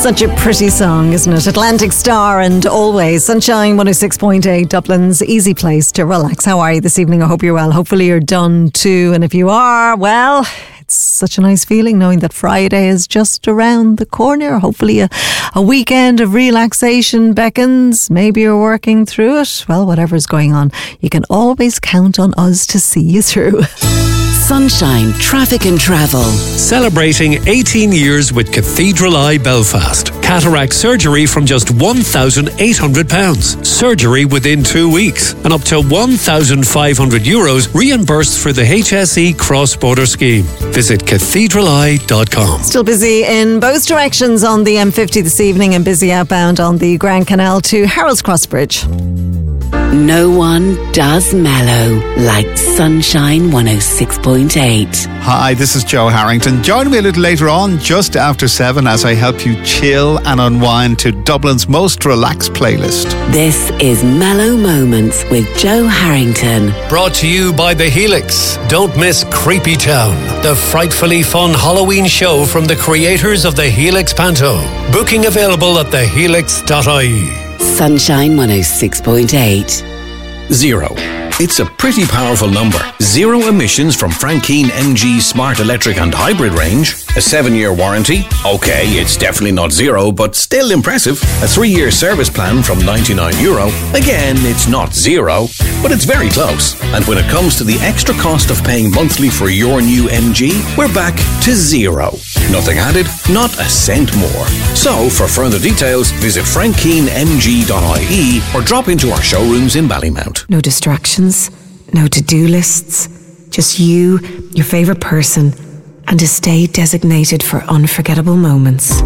Such a pretty song, isn't it? Atlantic Star and Always. Sunshine 106.8, Dublin's easy place to relax. How are you this evening? I hope you're well. Hopefully you're done too. And if you are, well, it's such a nice feeling knowing that Friday is just around the corner. Hopefully a weekend of relaxation beckons. Maybe you're working through it. Well, whatever's going on, you can always count on us to see you through. Sunshine Traffic and Travel. Celebrating 18 years with Cathedral Eye Belfast. Cataract surgery from just £1,800. Surgery within 2 weeks. And up to €1,500 reimbursed for the HSE cross-border scheme. Visit cathedraleye.com. Still busy in both directions on the M50 this evening and busy outbound on the Grand Canal to Harold's Cross Bridge. No one does mellow like Sunshine 106.8. Hi, this is Joe Harrington. Join me a little later on, just after 7, as I help you chill and unwind to Dublin's most relaxed playlist. This is Mellow Moments with Joe Harrington. Brought to you by The Helix. Don't miss Creepy Town, the frightfully fun Halloween show from the creators of The Helix Panto. Booking available at thehelix.ie. Sunshine 106.8. 0. It's a pretty powerful number. 0 emissions from Frankine MG Smart Electric and Hybrid range. A 7-year warranty. Okay, it's definitely not 0, but still impressive. A 3-year service plan from €99. Again, it's not 0, but it's very close. And when it comes to the extra cost of paying monthly for your new MG, we're back to 0. Nothing added, not a cent more. So, for further details, visit frankinemg.ie or drop into our showrooms in Ballymount. No distractions, no to-do lists, just you, your favourite person, and a stay designated for unforgettable moments.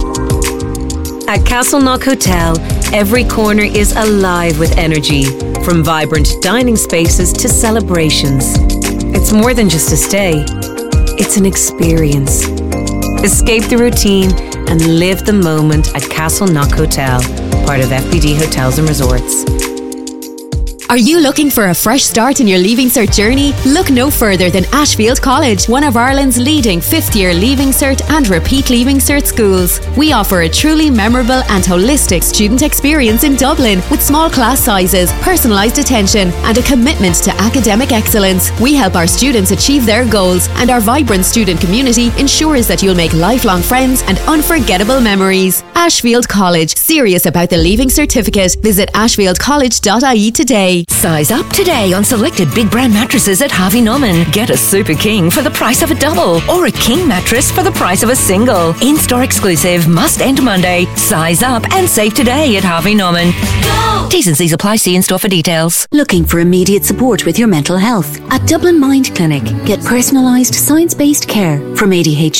At Castleknock Hotel, every corner is alive with energy, from vibrant dining spaces to celebrations. It's more than just a stay, it's an experience. Escape the routine and live the moment at Castleknock Hotel, part of FBD Hotels and Resorts. Are you looking for a fresh start in your Leaving Cert journey? Look no further than Ashfield College, one of Ireland's leading 5th-year Leaving Cert and repeat Leaving Cert schools. We offer a truly memorable and holistic student experience in Dublin with small class sizes, personalised attention and a commitment to academic excellence. We help our students achieve their goals, and our vibrant student community ensures that you'll make lifelong friends and unforgettable memories. Ashfield College, serious about the Leaving Certificate. Visit ashfieldcollege.ie today. Size up today on selected big brand mattresses at Harvey Norman. Get a Super King for the price of a double, or a King mattress for the price of a single. In-store exclusive, must end Monday. Size up and save today at Harvey Norman. Go! T's and C's apply. See in-store for details. Looking for immediate support with your mental health? At Dublin Mind Clinic, get personalised, science-based care from ADHD